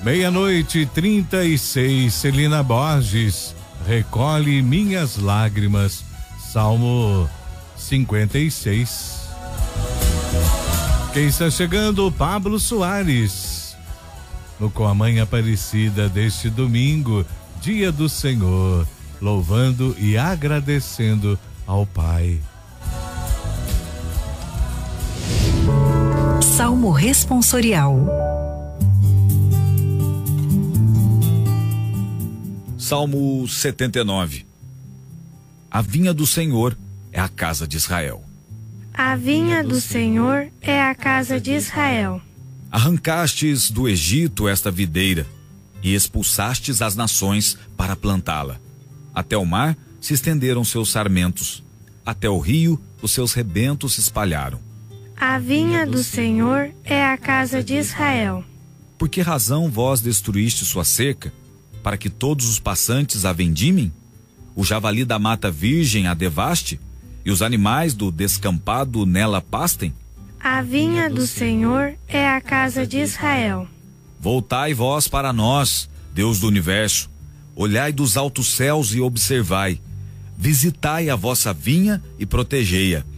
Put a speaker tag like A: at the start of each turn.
A: meia-noite 36, Celina Borges, recolhe minhas lágrimas, Salmo 56. Quem está chegando? Pablo Soares, no Com a Mãe Aparecida deste domingo, dia do Senhor, louvando e agradecendo ao Pai.
B: Salmo responsorial.
C: Salmo 79. A vinha do Senhor é a casa de Israel.
D: A vinha do Senhor é a casa de Israel.
C: Arrancastes do Egito esta videira e expulsastes as nações para plantá-la. Até o mar se estenderam seus sarmentos, até o rio os seus rebentos se espalharam.
D: A vinha do Senhor é a casa de Israel.
C: Por que razão vós destruíste sua cerca, para que todos os passantes a vendimem? O javali da mata virgem a devaste, e os animais do descampado nela pastem?
D: A vinha do Senhor é a casa de Israel.
C: Voltai vós para nós, Deus do universo, olhai dos altos céus e observai, visitai a vossa vinha e protegei-a,